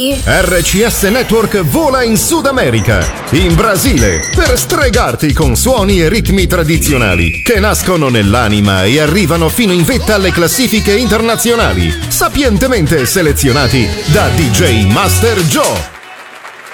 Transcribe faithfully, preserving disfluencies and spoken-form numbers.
R C S Network vola in Sud America, in Brasile, per stregarti con suoni e ritmi tradizionali che nascono nell'anima e arrivano fino in vetta alle classifiche internazionali, sapientemente selezionati da D J Master Joe.